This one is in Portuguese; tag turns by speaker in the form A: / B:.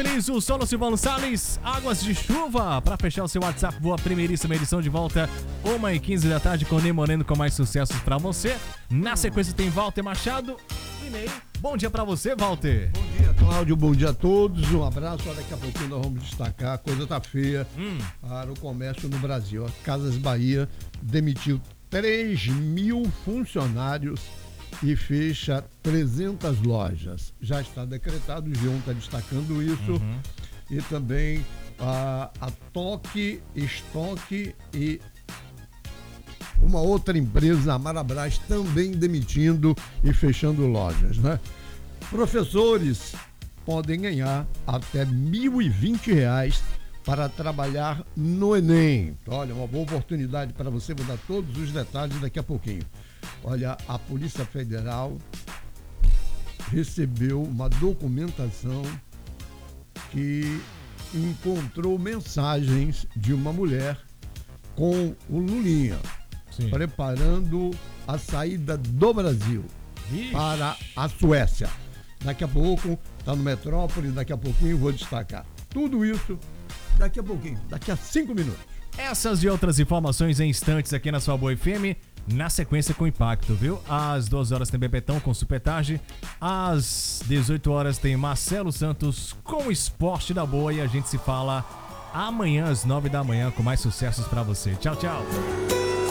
A: Feliz, o Solo Silvano Salles, Águas de Chuva. Pra fechar o seu WhatsApp, boa primeiríssima edição de volta, 1h15 da tarde, com Ney Moreno com mais sucessos pra você. Na sequência tem Walter Machado e Ney. Bom dia pra você, Walter.
B: Bom dia, Cláudio, bom dia a todos. Um abraço, daqui a pouquinho nós vamos destacar, a coisa tá feia para o comércio no Brasil. A Casas Bahia demitiu 3.000 funcionários e fecha 300 lojas. Já está decretado, o G1 está destacando isso. E também a Toque, Estoque e uma outra empresa, a Marabras, também demitindo e fechando lojas, né? Professores podem ganhar até R$ 1.020 para trabalhar no Enem. Olha, uma boa oportunidade para você, vou dar todos os detalhes daqui a pouquinho. Olha, a Polícia Federal recebeu uma documentação que encontrou mensagens de uma mulher com o Lulinha, preparando a saída do Brasil para a Suécia. Daqui a pouco, está no Metrópole, daqui a pouquinho vou destacar. Tudo isso daqui a pouquinho, daqui a 5 minutos.
A: Essas e outras informações em instantes aqui na sua Boa FM, na sequência com impacto, viu? Às 12 horas tem Bebetão com Super Tarde, às 18 horas tem Marcelo Santos com o Esporte da Boa e a gente se fala amanhã às 9 da manhã com mais sucessos pra você. Tchau, tchau!